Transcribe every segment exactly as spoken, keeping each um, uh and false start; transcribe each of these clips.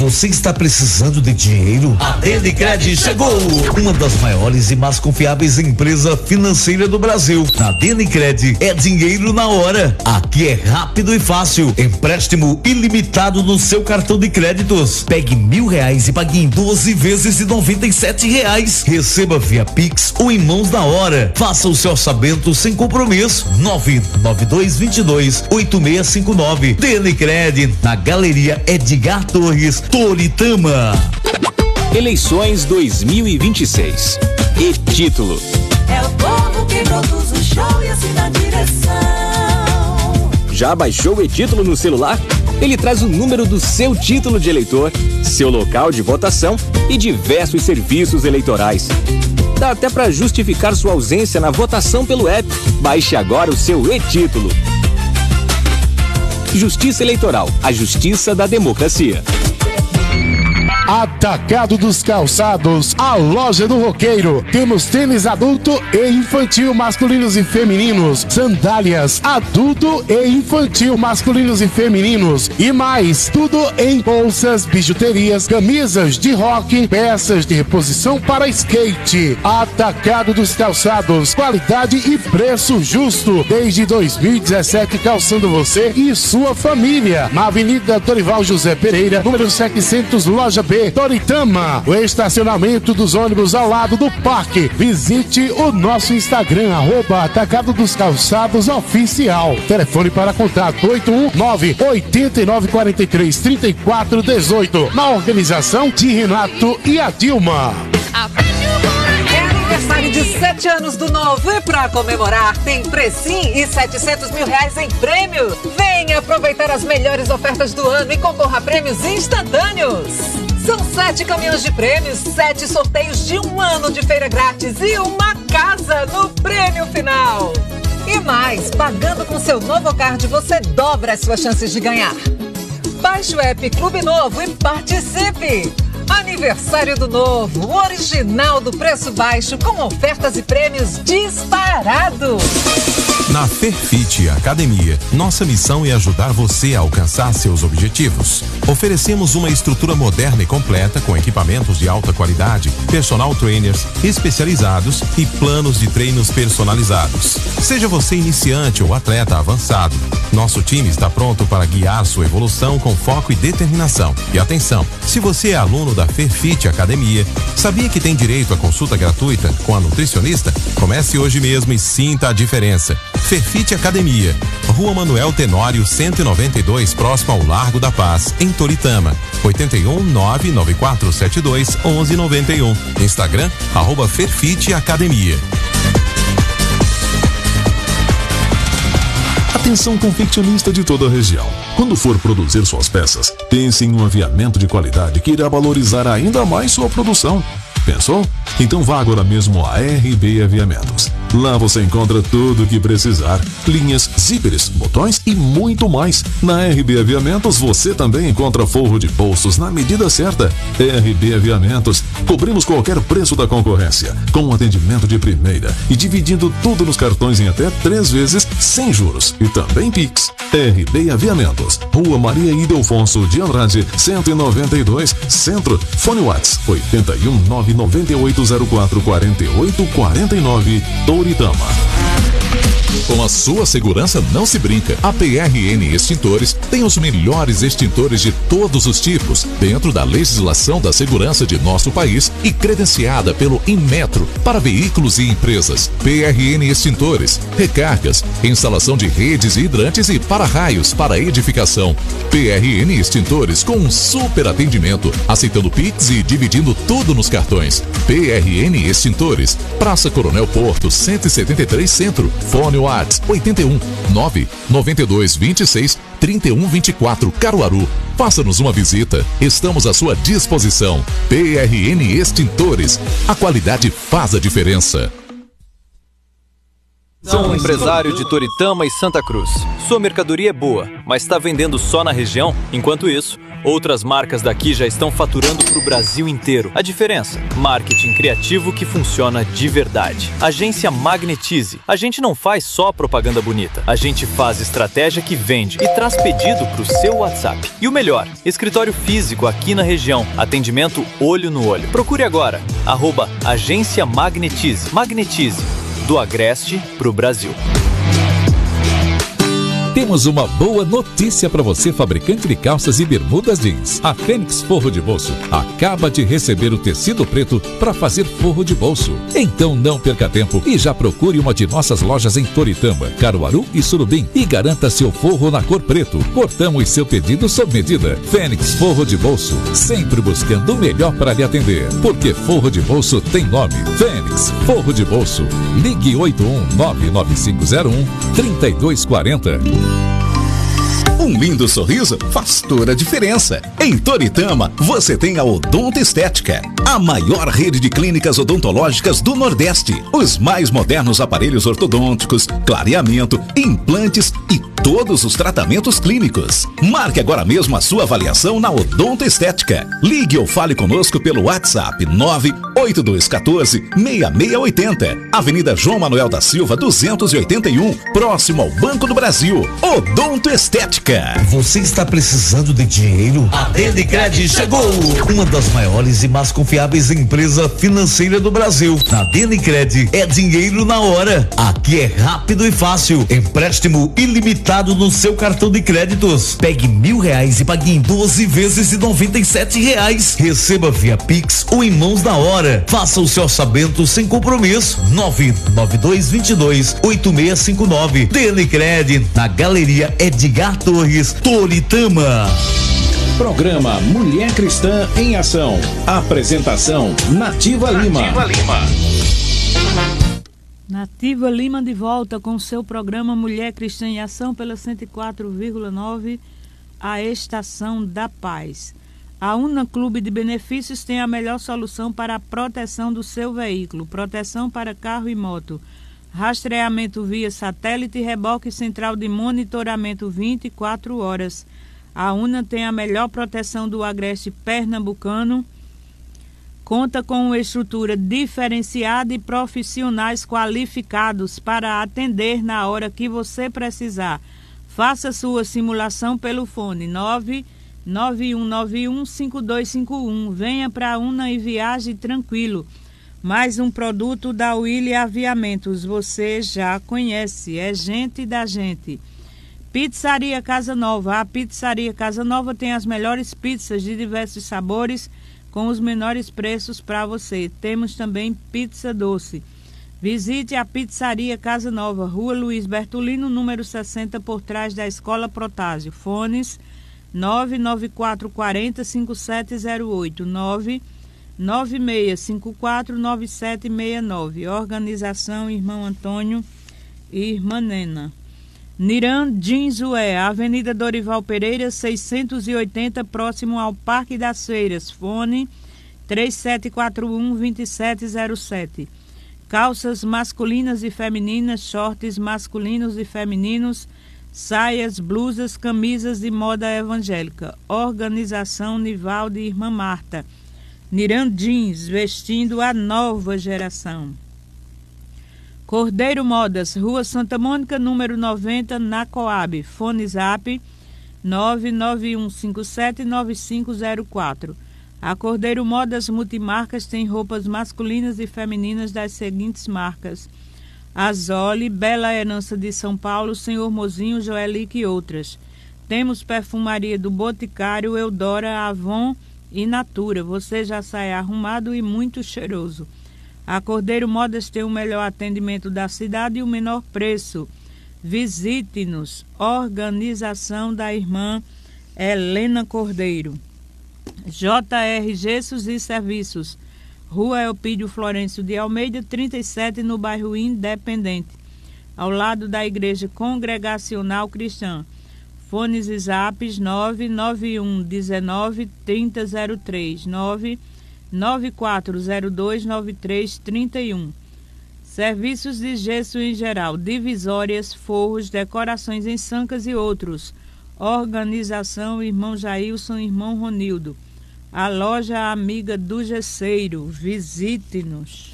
Você está precisando de dinheiro? A Denicred chegou! Uma das maiores e mais confiáveis empresas financeiras do Brasil. Na Denicred é dinheiro na hora. Aqui é rápido e fácil. Empréstimo ilimitado no seu cartão de créditos. Pegue mil reais e pague em doze vezes de noventa e sete reais. Receba via Pix ou em mãos na hora. Faça o seu orçamento sem compromisso. nove nove dois dois dois oito seis cinco nove. Denicred, na Galeria Edgar Torres, Toritama. Eleições dois mil e vinte e seis. E título: é o povo que produz o show e assim dá direção. Já baixou o e-título no celular? Ele traz o número do seu título de eleitor, seu local de votação e diversos serviços eleitorais. Dá até para justificar sua ausência na votação pelo app. Baixe agora o seu e-título. Justiça Eleitoral, a justiça da democracia. Atacado dos Calçados, a loja do roqueiro. Temos tênis adulto e infantil masculinos e femininos, sandálias adulto e infantil masculinos e femininos e mais, tudo em bolsas, bijuterias, camisas de rock, peças de reposição para skate. Atacado dos Calçados, qualidade e preço justo desde dois mil e dezessete, calçando você e sua família. Na Avenida Dorival José Pereira, número setecentos, loja B, Toritama, o estacionamento dos ônibus ao lado do parque. Visite o nosso Instagram, arroba Atacado dos Calçados Oficial. Telefone para contato oito um nove, oito nove quatro três, três quatro um oito. Na organização de Renato e a Dilma. É aniversário de sete anos do Novo e pra comemorar tem Precim e setecentos mil reais em prêmio. Venha aproveitar as melhores ofertas do ano e concorra a prêmios instantâneos. São sete caminhões de prêmios, sete sorteios de um ano de feira grátis e uma casa no prêmio final. E mais, pagando com seu Novo Card, você dobra as suas chances de ganhar. Baixe o app Clube Novo e participe. Aniversário do Novo, o original do preço baixo, com ofertas e prêmios disparados. Na Ferfit Academia, nossa missão é ajudar você a alcançar seus objetivos. Oferecemos uma estrutura moderna e completa com equipamentos de alta qualidade, personal trainers especializados e planos de treinos personalizados. Seja você iniciante ou atleta avançado, nosso time está pronto para guiar sua evolução com foco e determinação. E atenção, se você é aluno da Ferfit Academia, sabia que tem direito à consulta gratuita com a nutricionista? Comece hoje mesmo e sinta a diferença. Ferfit Academia, Rua Manuel Tenório cento e noventa e dois, próximo ao Largo da Paz, em Toritama. oito um nove nove quatro sete dois um um nove um. Instagram, arroba Ferfit Academia. Atenção confeccionista de toda a região. Quando for produzir suas peças, pense em um aviamento de qualidade que irá valorizar ainda mais sua produção. Pensou? Então vá agora mesmo a R B Aviamentos. Lá você encontra tudo o que precisar: linhas, zíperes, botões e muito mais. Na R B Aviamentos você também encontra forro de bolsos na medida certa. R B Aviamentos, cobrimos qualquer preço da concorrência, com um atendimento de primeira e dividindo tudo nos cartões em até três vezes sem juros e também Pix. R B Aviamentos, Rua Maria Ildefonso de Andrade, cento e noventa e dois, Centro. Fone WhatsApp oito um nove nove oito zero quatro quatro oito quatro nove, Toritama. Com a sua segurança não se brinca. A P R N Extintores tem os melhores extintores de todos os tipos, dentro da legislação da segurança de nosso país e credenciada pelo Inmetro para veículos e empresas. P R N Extintores, recargas, instalação de redes e hidrantes e para-raios para edificação. P R N Extintores com um super atendimento, aceitando Pix e dividindo tudo nos cartões. P R N Extintores, Praça Coronel Porto, cento e setenta e três Centro. Fone WhatsApp oito um nove nove dois dois seis três um dois quatro, Caruaru. Faça-nos uma visita. Estamos à sua disposição. P R N Extintores. A qualidade faz a diferença. Sou um empresário de Toritama e Santa Cruz. Sua mercadoria é boa, mas está vendendo só na região? Enquanto isso, Outras marcas daqui já estão faturando para o Brasil inteiro. A diferença? Marketing criativo que funciona de verdade. Agência Magnetize. A gente não faz só propaganda bonita. A gente faz estratégia que vende e traz pedido para o seu WhatsApp. E o melhor, escritório físico aqui na região. Atendimento olho no olho. Procure agora. Arroba Agência Magnetize. Magnetize. Do Agreste para o Brasil. Temos uma boa notícia para você, fabricante de calças e bermudas jeans. A Fênix Forro de Bolso acaba de receber o tecido preto para fazer forro de bolso. Então não perca tempo e já procure uma de nossas lojas em Toritama, Caruaru e Surubim e garanta seu forro na cor preto. Cortamos seu pedido sob medida. Fênix Forro de Bolso, sempre buscando o melhor para lhe atender. Porque forro de bolso tem nome. Fênix Forro de Bolso. Ligue oito um nove nove cinco zero um três dois quatro zero. Um lindo sorriso faz toda a diferença. Em Toritama, você tem a Odonto Estética, a maior rede de clínicas odontológicas do Nordeste. Os mais modernos aparelhos ortodônticos, clareamento, implantes e todos os tratamentos clínicos. Marque agora mesmo a sua avaliação na Odonto Estética. Ligue ou fale conosco pelo WhatsApp nove oito dois um quatro seis seis oito zero. Avenida João Manuel da Silva, duzentos e oitenta e um, próximo ao Banco do Brasil. Odonto Estética. Você está precisando de dinheiro? A Denicred chegou! Uma das maiores e mais confiáveis empresas financeiras do Brasil. Na Denicred é dinheiro na hora. Aqui é rápido e fácil. Empréstimo ilimitado no seu cartão de créditos. Pegue mil reais e pague em doze vezes de noventa e sete reais. Receba via Pix ou em mãos na hora. Faça o seu orçamento sem compromisso. nove nove dois dois dois oito seis cinco nove. Denicred, na Galeria Edgar Torres, Toritama. Programa Mulher Cristã em Ação. Apresentação Nativa Lima. Nativa Lima. Nativa Lima de volta com o seu programa Mulher Cristã em Ação pela cento e quatro vírgula nove, a Estação da Paz. A Una Clube de Benefícios tem a melhor solução para a proteção do seu veículo. Proteção para carro e moto. Rastreamento via satélite e reboque central de monitoramento vinte e quatro horas. A Una tem a melhor proteção do agreste pernambucano. Conta com uma estrutura diferenciada e profissionais qualificados para atender na hora que você precisar. Faça sua simulação pelo fone nove nove um nove um cinco dois cinco um. Venha para a Una e viaje tranquilo. Mais um produto da Willy Aviamentos, você já conhece, é gente da gente. Pizzaria Casa Nova. A Pizzaria Casa Nova tem as melhores pizzas de diversos sabores com os menores preços para você. Temos também pizza doce. Visite a Pizzaria Casa Nova, Rua Luiz Bertolino, número sessenta, por trás da Escola Protásio. Fones nove nove quatro quatro zero cinco sete zero oito, nove nove seis cinco quatro nove sete seis nove. Organização Irmão Antônio e Irmã Nena. Niran Jeansué, Avenida Dorival Pereira, seiscentos e oitenta, próximo ao Parque das Feiras. Fone três sete quatro um dois sete zero sete. Calças masculinas e femininas, shorts masculinos e femininos, saias, blusas, camisas de moda evangélica. Organização Nivaldo e Irmã Marta. Niran Jeans, vestindo a nova geração. Cordeiro Modas, Rua Santa Mônica, número noventa, na Coab. Fone Zap nove nove um cinco sete nove cinco zero quatro. A Cordeiro Modas Multimarcas tem roupas masculinas e femininas das seguintes marcas: Azole, Bela Herança de São Paulo, Senhor Mozinho, Joelique e outras. Temos perfumaria do Boticário, Eudora, Avon e Natura. Você já sai arrumado e muito cheiroso. A Cordeiro Modas tem o melhor atendimento da cidade e o menor preço. Visite-nos. Organização da irmã Helena Cordeiro. J R Gessos e Serviços, Rua Elpídio Florencio de Almeida, trinta e sete, no bairro Independente, ao lado da Igreja Congregacional Cristã. Fones e zaps nove nove um um nove três zero zero três, nove nove quatro zero dois nove três três um. Serviços de gesso em geral, divisórias, forros, decorações em sancas e outros. Organização Irmão Jailson, Irmão Ronildo. A loja amiga do Gesseiro. Visite-nos.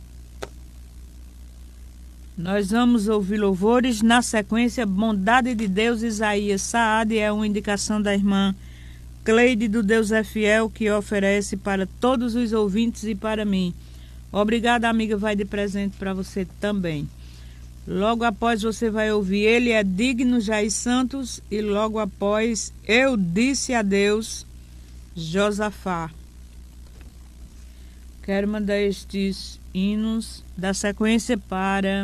Nós vamos ouvir louvores. Na sequência, Bondade de Deus, Isaías Saad, é uma indicação da irmã Cleide do Deus é Fiel, que oferece para todos os ouvintes e para mim. Obrigada, amiga, vai de presente para você também. Logo após você vai ouvir Ele é Digno, Jair Santos, e logo após Eu Disse a Deus, Josafá. Quero mandar estes hinos da sequência para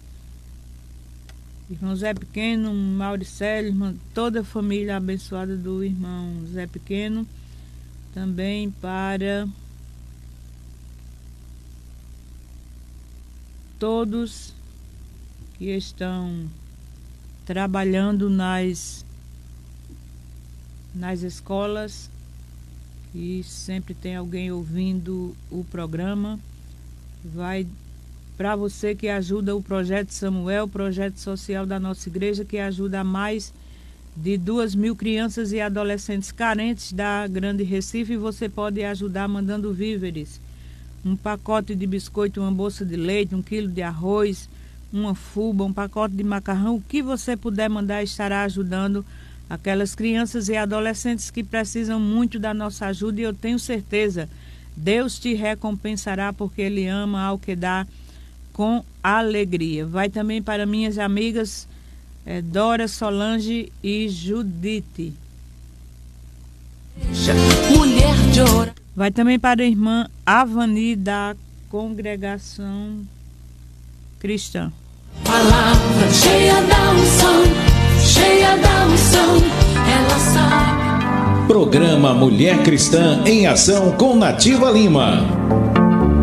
irmão Zé Pequeno, Mauricélio, irmã, toda a família abençoada do irmão Zé Pequeno. Também para todos que estão trabalhando nas, nas escolas, e sempre tem alguém ouvindo o programa. Vai para você que ajuda o Projeto Samuel, projeto social da nossa igreja, que ajuda a mais de duas mil crianças e adolescentes carentes da Grande Recife. Você pode ajudar mandando víveres. Um pacote de biscoito, uma bolsa de leite, um quilo de arroz, uma fuba, um pacote de macarrão. O que você puder mandar estará ajudando aquelas crianças e adolescentes que precisam muito da nossa ajuda. E eu tenho certeza, Deus te recompensará, porque Ele ama ao que dá com alegria. Vai também para minhas amigas é, Dora, Solange e Judite. Mulher de ouro. Vai também para a irmã Avani, da Congregação Cristã. Palavra cheia da unção, cheia da unção, ela sabe. Programa Mulher Cristã em Ação com Nativa Lima.